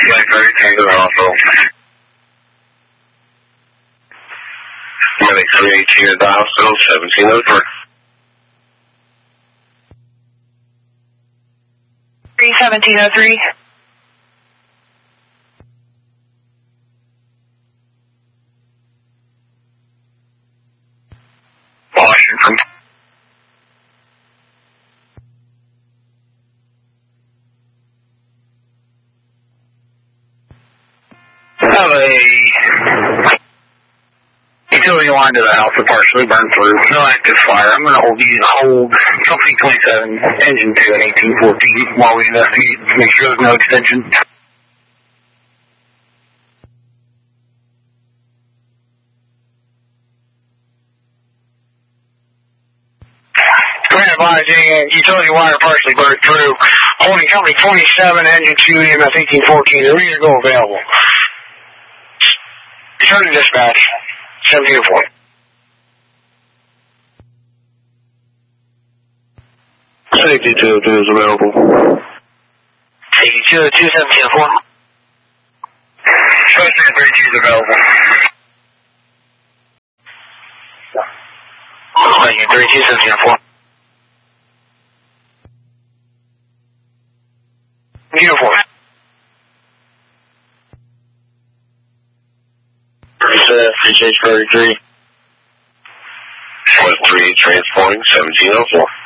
Flight 33 to the hospital. Medic 318 at the hospital, 1703. 1703. Washington. Have a utility line to the house that partially burned through. No active fire. I'm going to hold company 27, engine 2 at 1814 while we investigate. Make sure there's no extension. Command advising utility wire partially burned through. Holding company 27, engine 2, EMS 1814. The rear go available. Return to dispatch. 1704. Safety 202 is available. Safety 202, 1704. Special 32 is available. Special 32, 1704. Uniform. 3H 33. 3 transporting 1704.